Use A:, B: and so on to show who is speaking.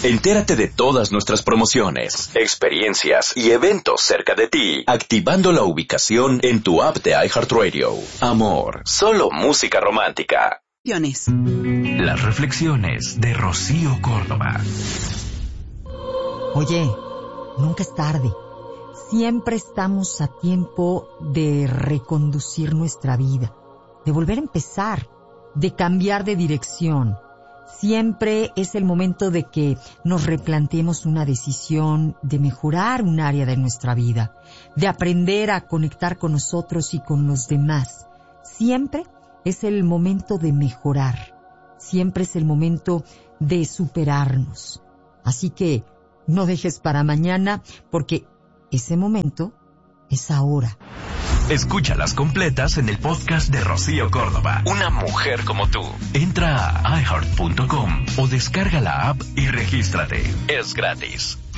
A: Entérate de todas nuestras promociones, experiencias y eventos cerca de ti, activando la ubicación en tu app de iHeartRadio. Amor, solo música romántica.
B: Las reflexiones de Rocío Córdoba.
C: Oye, nunca es tarde. Siempre estamos a tiempo de reconducir nuestra vida, de volver a empezar, de cambiar de dirección. Siempre es el momento de que nos replanteemos una decisión, de mejorar un área de nuestra vida, de aprender a conectar con nosotros y con los demás. Siempre es el momento de mejorar. Siempre es el momento de superarnos. Así que no dejes para mañana, porque ese momento es ahora.
B: Escúchalas completas en el podcast de Rocío Córdoba. Una mujer como tú. Entra a iHeart.com o descarga la app y regístrate. Es gratis.